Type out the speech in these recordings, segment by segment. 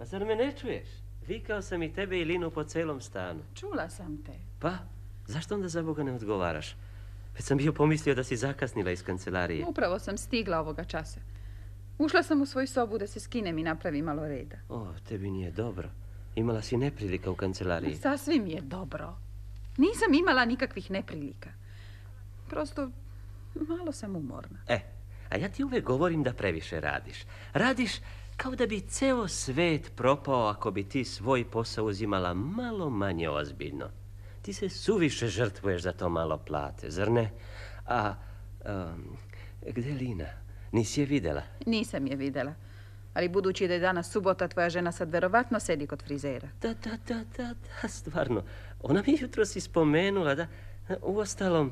zar me ne čuješ? Vikao sam i tebe i Linu po celom stanu. Čula sam te. Pa, zašto onda za Boga ne odgovaraš? Već sam bio pomislio da si zakasnila iz kancelarije. Upravo sam stigla ovoga časa. Ušla sam u svoju sobu da se skinem i napravi malo reda. O, tebi nije dobro. Imala si neprilika u kancelariji. Sasvim je dobro. Nisam imala nikakvih neprilika. Prosto, malo sam umorna. A ja ti uvek govorim da previše radiš. Radiš kao da bi ceo svet propao ako bi ti svoj posao uzimala malo manje ozbiljno. Ti se suviše žrtvuješ za to malo plate, zar ne? Gde je Lina? Nisi je videla? Nisam je videla. Ali budući da je danas subota, tvoja žena sad verovatno sedi kod frizera. Da, stvarno. Ona mi jutros spomenula da... Uostalom,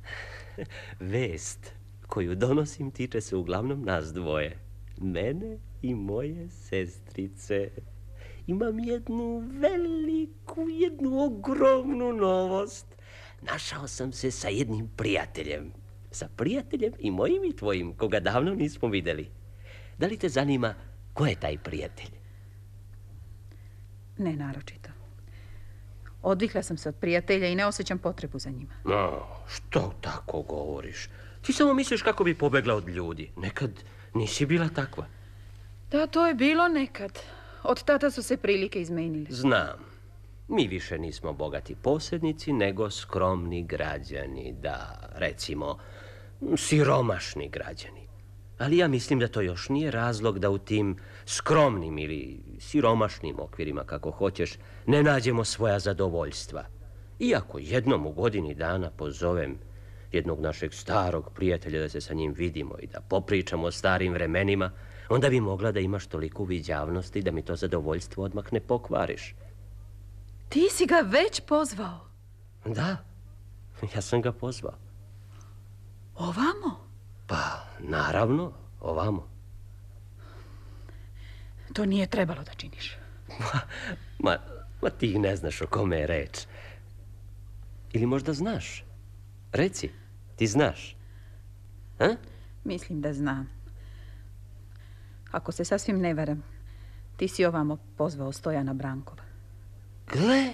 vest koju donosim tiče se uglavnom nas dvoje. Mene i moje sestrice. Imam jednu veliku, jednu ogromnu novost. Našao sam se sa jednim prijateljem. Sa prijateljem i mojim i tvojim, koga davno nismo videli. Da li te zanima ko je taj prijatelj? Ne naročito. Odvikla sam se od prijatelja i ne osjećam potrebu za njima. Što tako govoriš? Ti samo misliš kako bi pobegla od ljudi. Nekad nisi bila takva. Da, to je bilo nekad. Od tada su se prilike izmenile. Znam. Mi više nismo bogati posjednici, nego skromni građani. Da, recimo, siromašni građani. Ali ja mislim da to još nije razlog da u tim skromnim ili siromašnim okvirima, kako hoćeš, ne nađemo svoja zadovoljstva. Iako jednom u godini dana pozovem jednog našeg starog prijatelja da se sa njim vidimo i da popričamo o starim vremenima, onda bi mogla da imaš toliko viđavnosti da mi to zadovoljstvo odmah ne pokvariš. Ti si ga već pozvao? Da, ja sam ga pozvao. Ovamo? Pa, naravno, ovamo. To nije trebalo da činiš. Ma ti ne znaš o kome je reč. Ili možda znaš? Reci, ti znaš? Mislim da znam. Ako se sasvim ne varam, ti si ovamo pozvao Stojana Brankova. Gle,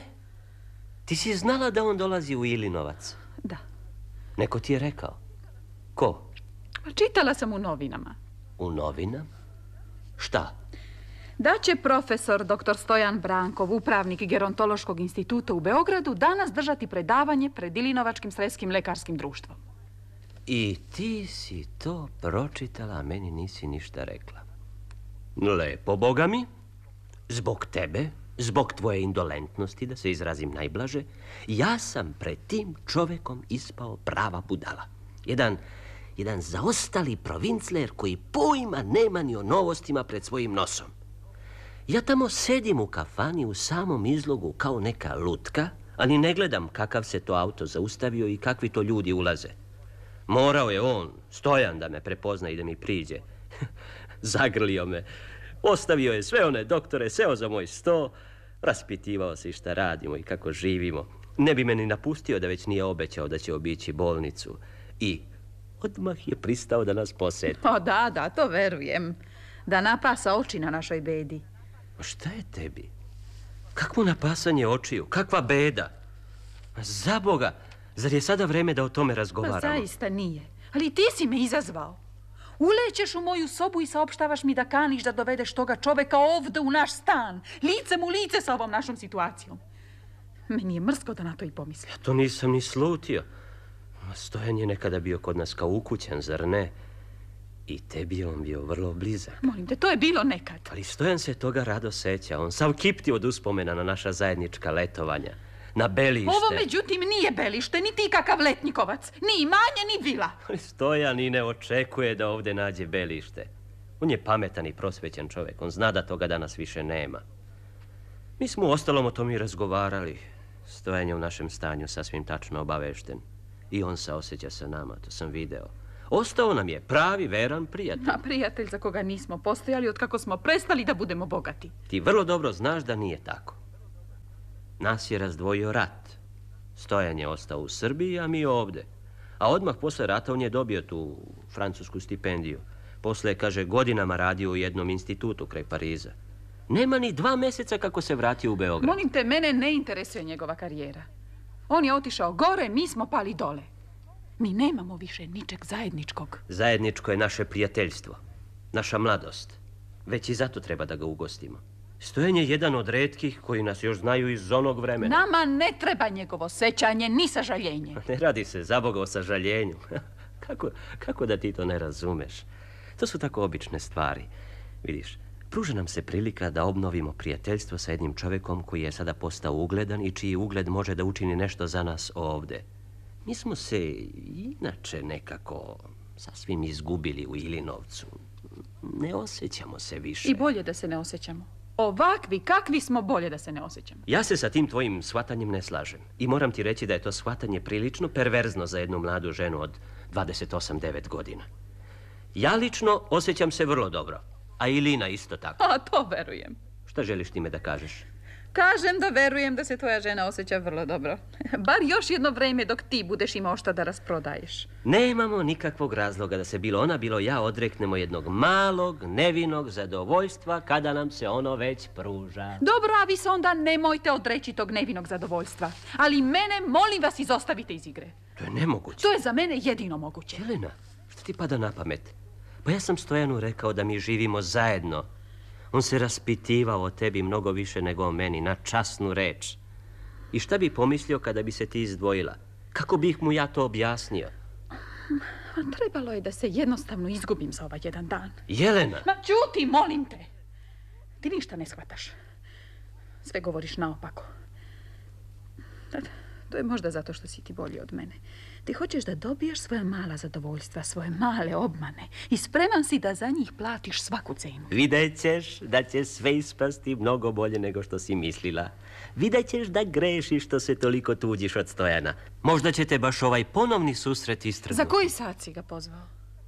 ti si znala da on dolazi u Ilinovac? Da. Neko ti je rekao? Ko? Čitala sam u novinama. U novinama? Šta? Da će profesor dr. Stojan Brankov, upravnik Gerontološkog instituta u Beogradu, danas držati predavanje pred Ilinovačkim sremskim lekarskim društvom. I ti si to pročitala, a meni nisi ništa rekla. Lepo, Boga mi. Zbog tebe, zbog tvoje indolentnosti, da se izrazim najblaže, ja sam pred tim čovekom ispao prava budala. Jedan zaostali provincler koji pojma nema ni o novostima pred svojim nosom. Ja tamo sedim u kafani u samom izlogu kao neka lutka, ali ne gledam kakav se to auto zaustavio i kakvi to ljudi ulaze. Morao je on, Stojan, da me prepozna i da mi priđe. Zagrlio me, ostavio je sve one doktore, seo za moj sto, raspitivao se i šta radimo i kako živimo. Ne bi me ni napustio da već nije obećao da će obići bolnicu. I odmah je pristao da nas poseti. O, da, to verujem. Da napasa oči na našoj bedi. Šta je tebi? Kakvo napasanje očiju? Kakva beda? Za Boga, zar je sada vreme da o tome razgovaramo? Pa zaista nije. Ali ti si me izazvao. Ulećeš u moju sobu i saopštavaš mi da kaniš da dovedeš toga čoveka ovde u naš stan. Licem u lice sa ovom našom situacijom. Meni je mrsko da na to i pomislim. Ja to nisam ni slutio. Stojan je nekada bio kod nas kao ukućan, zar ne? I tebi je on bio vrlo blizak. Molim te, to je bilo nekad. Ali Stojan se toga rado seća. On sav kipti od uspomena na naša zajednička letovanja. Na Belište. Ovo, međutim, nije Belište, ni ti kakav letnikovac. Ni imanje, ni vila. Ali Stojan i ne očekuje da ovde nađe Belište. On je pametan i prosvećan čovek. On zna da toga danas više nema. Mi smo u ostalom o tom i razgovarali. Stojan je u našem stanju sasvim tačno obavešten. I on se osjeća sa nama, to sam video. Ostao nam je pravi, veran prijatelj. A prijatelj za koga nismo postojali od kako smo prestali da budemo bogati. Ti vrlo dobro znaš da nije tako. Nas je razdvojio rat. Stojan je ostao u Srbiji, a mi ovde. A odmah posle rata on je dobio tu francusku stipendiju. Posle, kaže, godinama radio u jednom institutu kraj Pariza. Nema ni 2 mjeseca kako se vratio u Beograd. Molim te, mene ne interesuje njegova karijera. On je otišao gore, mi smo pali dole. Mi nemamo više ničeg zajedničkog. Zajedničko je naše prijateljstvo, naša mladost. Već i zato treba da ga ugostimo. Stojan je jedan od retkih koji nas još znaju iz onog vremena. Nama ne treba njegovo sećanje ni sažaljenje. Ne radi se, zaboga, o sažaljenju. Kako da ti to ne razumeš? To su tako obične stvari. Vidiš, pruža nam se prilika da obnovimo prijateljstvo sa jednim čovjekom koji je sada postao ugledan i čiji ugled može da učini nešto za nas ovde. Mi smo se inače nekako sasvim izgubili u Ilinovcu. Ne osjećamo se više. I bolje da se ne osjećamo. Ovakvi, kakvi smo, bolje da se ne osjećamo. Ja se sa tim tvojim shvatanjem ne slažem. I moram ti reći da je to shvatanje prilično perverzno za jednu mladu ženu od 28-9 godina. Ja lično osjećam se vrlo dobro. A i Lina isto tako. A to verujem. Šta želiš time da kažeš? Kažem da verujem da se tvoja žena osjeća vrlo dobro. Bar još jedno vreme dok ti budeš imao šta da rasprodaješ. Nemamo nikakvog razloga da se bilo ona, bilo ja odreknemo jednog malog, nevinog zadovoljstva kada nam se ono već pruža. Dobro, a vi se onda nemojte odreći tog nevinog zadovoljstva. Ali mene, molim vas, izostavite iz igre. To je nemoguće. To je za mene jedino moguće. Jelena, što ti pada na pamet? Pa ja sam Stojanu rekao da mi živimo zajedno. On se raspitivao o tebi mnogo više nego o meni, na časnu reč. I šta bi pomislio kada bi se ti izdvojila? Kako bih mu ja to objasnio? Trebalo je da se jednostavno izgubim za ovaj jedan dan. Jelena! Ma ćuti, molim te! Ti ništa ne shvataš. Sve govoriš naopako. To je možda zato što si ti bolji od mene. Ti hoćeš da dobiješ svoja mala zadovoljstva, svoje male obmane i spreman si da za njih platiš svaku cenu. Vidjet ćeš da će sve ispasti mnogo bolje nego što si mislila. Vidjet ćeš da grešiš što se toliko tuđiš od Stojana. Možda će te baš ovaj ponovni susret istrgnuti. Za koji sat si ga pozvao?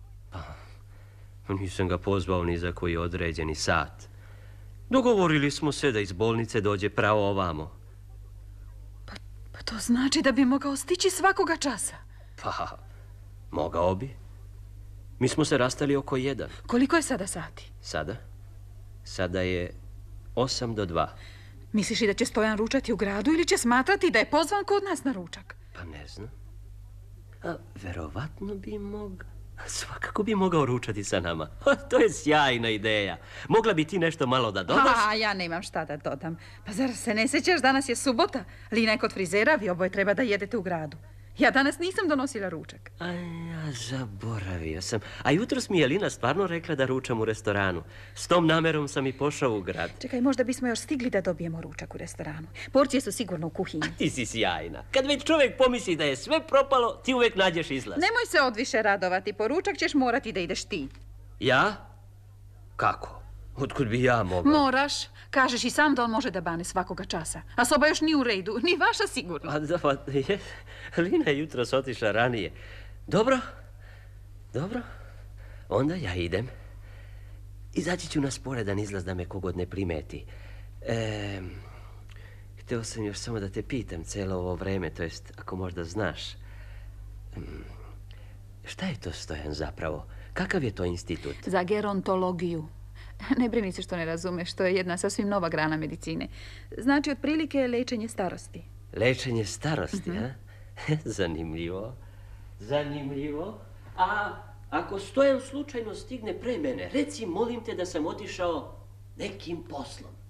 Nisam ga pozvao ni za koji određeni sat. Dogovorili smo se da iz bolnice dođe pravo ovamo. Pa to znači da bi mogao stići svakoga časa. Pa, mogao bi. Mi smo se rastali oko 1. Koliko je sada sati? Sada? Sada je 8 do 2. Misliš i da će Stojan ručati u gradu ili će smatrati da je pozvan kod nas na ručak? Pa ne znam. A verovatno bi svakako bi mogao ručati sa nama. To je sjajna ideja. Mogla bi ti nešto malo da dodaš? Ja nemam šta da dodam. Pa zar se ne sjećaš, danas je subota. Lina je kod frizera, vi oboje treba da jedete u gradu. Ja danas nisam donosila ručak. A ja zaboravio sam. A jutros mi je Lina stvarno rekla da ručam u restoranu. S tom namerom sam i pošao u grad. Čekaj, možda bismo još stigli da dobijemo ručak u restoranu. Porcije su sigurno u kuhinji. Ti si sjajna. Kad već čovjek pomisli da je sve propalo, ti uvijek nađeš izlaz. Nemoj se odviše radovati. Po ručak ćeš morati da ideš ti. Ja? Kako? Otkud bi ja mogao? Moraš. Kažeš i sam da on može da bane svakoga časa. A soba još ni u redu, ni vaša sigurno. Lina je jutros otišla ranije. Dobro. Onda ja idem. Izaći ću na sporedan izlaz da me kogod ne primeti. Htio sam još samo da te pitam cijelo ovo vreme, to jest ako možda znaš. Šta je to, Stojan, zapravo? Kakav je to institut? Za gerontologiju. Ne brini se što ne razumeš, to je jedna sasvim nova grana medicine. Znači, otprilike lečenje starosti. Lečenje starosti, a? Zanimljivo. A ako Stojan slučajno stigne pre mene, reci, molim te, da sam otišao nekim poslom.